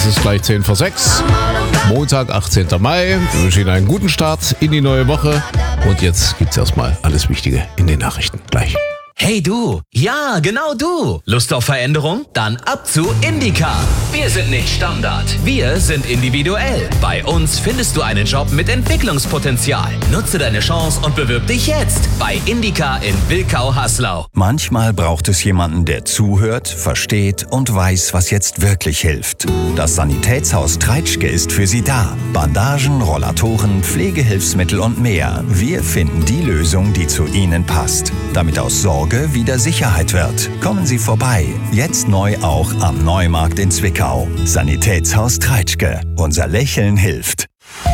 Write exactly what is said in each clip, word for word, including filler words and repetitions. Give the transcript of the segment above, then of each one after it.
Es ist gleich zehn vor sechs, Montag, achtzehnter Mai. Wir wünschen Ihnen einen guten Start in die neue Woche. Und jetzt gibt's erstmal alles Wichtige in den Nachrichten. Gleich. Hey du, ja, genau du. Lust auf Veränderung? Dann ab zu Indica. Wir sind nicht Standard, wir sind individuell. Bei uns findest du einen Job mit Entwicklungspotenzial. Nutze deine Chance und bewirb dich jetzt bei Indica in Wilkau-Haslau. Manchmal braucht es jemanden, der zuhört, versteht und weiß, was jetzt wirklich hilft. Das Sanitätshaus Treitschke ist für Sie da. Bandagen, Rollatoren, Pflegehilfsmittel und mehr. Wir finden die Lösung, die zu Ihnen passt. Damit aus Sorge wieder Sicherheit wird. Kommen Sie vorbei. Jetzt neu auch am Neumarkt in Zwickau. Sanitätshaus Treitschke. Unser Lächeln hilft.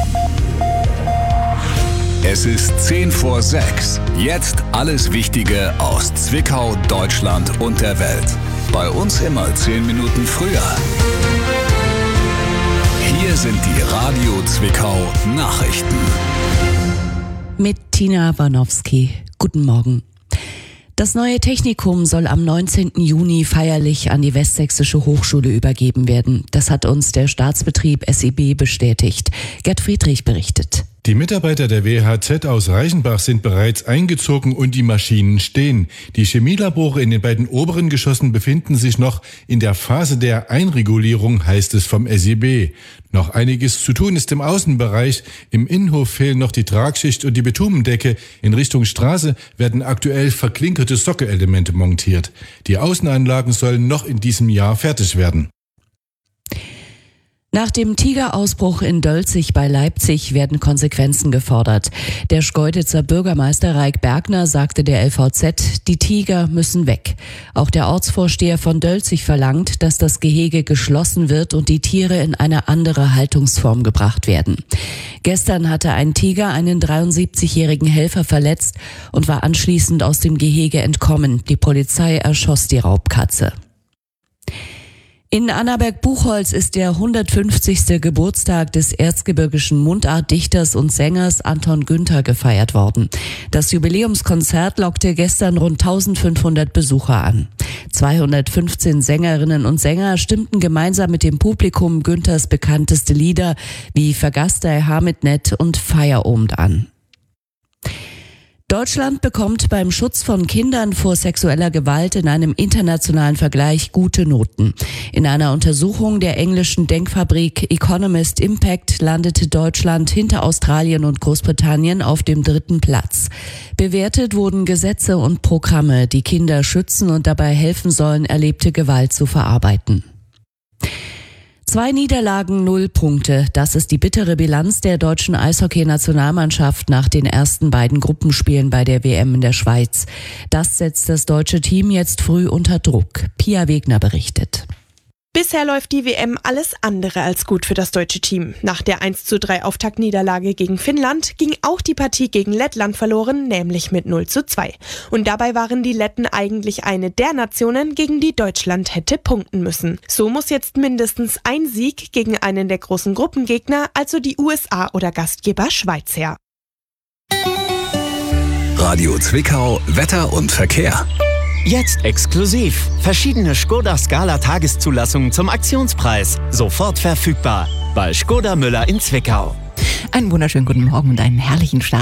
Es ist zehn vor sechs. Jetzt alles Wichtige aus Zwickau, Deutschland und der Welt. Bei uns immer zehn Minuten früher. Hier sind die Radio Zwickau Nachrichten. Mit Tina Warnowski. Guten Morgen. Das neue Technikum soll am neunzehnten Juni feierlich an die Westsächsische Hochschule übergeben werden. Das hat uns der Staatsbetrieb S E B bestätigt. Gerd Friedrich berichtet. Die Mitarbeiter der W H Z aus Reichenbach sind bereits eingezogen und die Maschinen stehen. Die Chemielabore in den beiden oberen Geschossen befinden sich noch in der Phase der Einregulierung, heißt es vom S E B. Noch einiges zu tun ist im Außenbereich. Im Innenhof fehlen noch die Tragschicht und die Bitumendecke. In Richtung Straße werden aktuell verklinkerte Sockelelemente montiert. Die Außenanlagen sollen noch in diesem Jahr fertig werden. Nach dem Tigerausbruch in Dölzig bei Leipzig werden Konsequenzen gefordert. Der Schkeuditzer Bürgermeister Raik Bergner sagte der L V Z, die Tiger müssen weg. Auch der Ortsvorsteher von Dölzig verlangt, dass das Gehege geschlossen wird und die Tiere in eine andere Haltungsform gebracht werden. Gestern hatte ein Tiger einen dreiundsiebzigjährigen Helfer verletzt und war anschließend aus dem Gehege entkommen. Die Polizei erschoss die Raubkatze. In Annaberg-Buchholz ist der hundertfünfzigste Geburtstag des erzgebirgischen Mundartdichters und Sängers Anton Günther gefeiert worden. Das Jubiläumskonzert lockte gestern rund eintausendfünfhundert Besucher an. zweihundertfünfzehn Sängerinnen und Sänger stimmten gemeinsam mit dem Publikum Günthers bekannteste Lieder wie Vergaß dei Hamit net und Feierabend an. Deutschland bekommt beim Schutz von Kindern vor sexueller Gewalt in einem internationalen Vergleich gute Noten. In einer Untersuchung der englischen Denkfabrik Economist Impact landete Deutschland hinter Australien und Großbritannien auf dem dritten Platz. Bewertet wurden Gesetze und Programme, die Kinder schützen und dabei helfen sollen, erlebte Gewalt zu verarbeiten. Zwei Niederlagen, null Punkte. Das ist die bittere Bilanz der deutschen Eishockey-Nationalmannschaft nach den ersten beiden Gruppenspielen bei der W M in der Schweiz. Das setzt das deutsche Team jetzt früh unter Druck. Pia Wegner berichtet. Bisher läuft die W M alles andere als gut für das deutsche Team. Nach der eins zu drei Auftaktniederlage gegen Finnland ging auch die Partie gegen Lettland verloren, nämlich mit null zu zwei. Und dabei waren die Letten eigentlich eine der Nationen, gegen die Deutschland hätte punkten müssen. So muss jetzt mindestens ein Sieg gegen einen der großen Gruppengegner, also die U S A oder Gastgeber Schweiz, her. Radio Zwickau, Wetter und Verkehr. Jetzt exklusiv. Verschiedene Škoda Scala Tageszulassungen zum Aktionspreis. Sofort verfügbar. Bei Škoda Müller in Zwickau. Einen wunderschönen guten Morgen und einen herrlichen Start